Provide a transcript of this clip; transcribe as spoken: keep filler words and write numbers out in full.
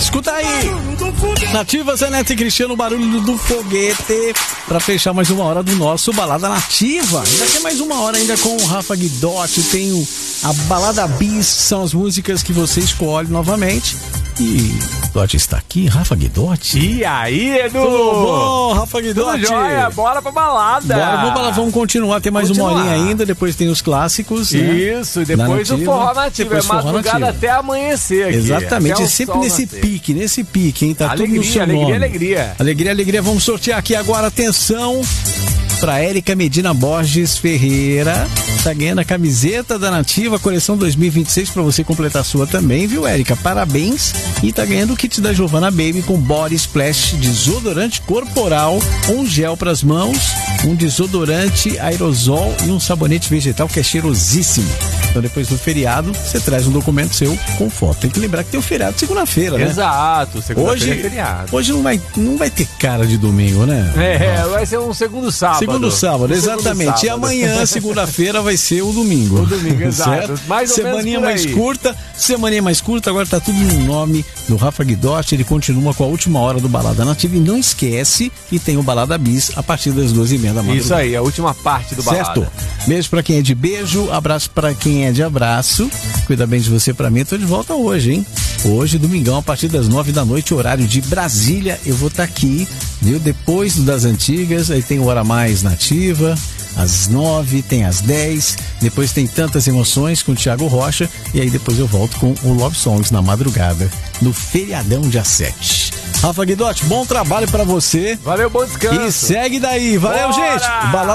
Escuta aí. Nativa, Zé Neto e Cristiano, barulho do foguete. Pra fechar mais uma hora do nosso Balada Nativa. Ainda tem mais uma hora ainda com o Rafa Guidotti. Tem o, a Balada Bis, são as músicas que você escolhe novamente. E Guidotti está aqui, Rafa Guidotti. E aí, Edu? Tudo bom, Rafa Guidotti? Tudo jóia, bora pra balada. Bora, vamos, vamos continuar, tem mais continuar. uma horinha ainda, depois tem os clássicos. Isso, né? Depois o forró nativo, depois é madrugada até amanhecer aqui. Exatamente, é sempre nesse nascer. pique, nesse pique, hein? Tá alegria, tudo no seu alegria, nome. alegria. Alegria, alegria, vamos sortear aqui agora, atenção. Pra Érica Medina Borges Ferreira, tá ganhando a camiseta da Nativa, coleção dois mil e vinte e seis, pra você completar a sua também, viu, Érica? Parabéns. E tá ganhando o kit da Giovanna Baby com Body Splash, desodorante corporal, um gel pras mãos, um desodorante aerosol e um sabonete vegetal que é cheirosíssimo. Então depois do feriado, você traz um documento seu com foto. Tem que lembrar que tem o feriado segunda-feira, né? Exato, segunda-feira hoje, é feriado. Hoje não vai, não vai ter cara de domingo, né? É, vai ser um segundo sábado. Segundo sábado, um exatamente. Segundo sábado. E amanhã, segunda-feira, vai ser o domingo. O domingo, exato. Mais ou Semaninha menos mais curta, semaninha mais curta, agora tá tudo no nome do Rafa Guidotti. Ele continua com a última hora do Balada Nativa. E não esquece que tem o Balada Bis a partir das duas e meia da manhã. Isso aí, a última parte do Balada. Certo? Beijo pra quem é de beijo, abraço pra quem é de abraço. Cuida bem de você pra mim. Tô de volta hoje, hein? Hoje, domingão, a partir das nove da noite, horário de Brasília. Eu vou estar tá aqui, viu? Depois do das antigas, aí tem o Hora Mais Nativa. Às nove, tem às dez, depois tem Tantas Emoções com o Thiago Rocha, e aí depois eu volto com o Love Songs na madrugada, no feriadão dia sete. Rafa Guidotti, bom trabalho pra você. Valeu, bom descanso. E segue daí. Valeu, Bora! gente. Balada